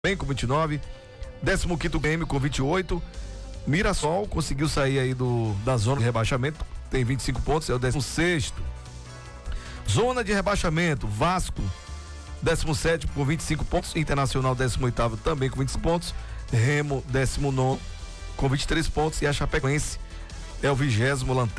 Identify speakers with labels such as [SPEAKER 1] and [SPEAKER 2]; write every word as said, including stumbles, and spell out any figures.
[SPEAKER 1] bem com vinte e nove. décimo quinto Grêmio com vinte e oito. Mirassol conseguiu sair aí do, da zona de rebaixamento, tem vinte e cinco pontos, é o décimo sexto. Zona de rebaixamento, Vasco, décimo sétimo com vinte e cinco pontos, Internacional décimo oitavo também com vinte e cinco pontos, Remo décimo nono com vinte e três pontos e a Chapecoense é o vigésimo lanterna.